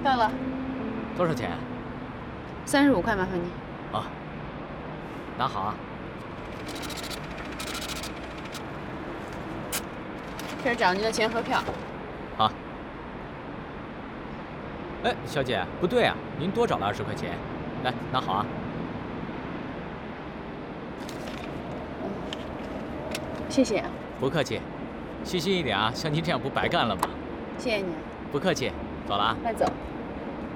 到了， 多少钱 35块，麻烦你。 啊？拿好啊。 这儿找您的钱和票。 好。哎，小姐，不对啊，您多找了20块钱，来拿好啊。 谢谢啊。 不客气，细心一点啊，像您这样不白干了吗？ 谢谢你。 不客气，走了啊。 快走。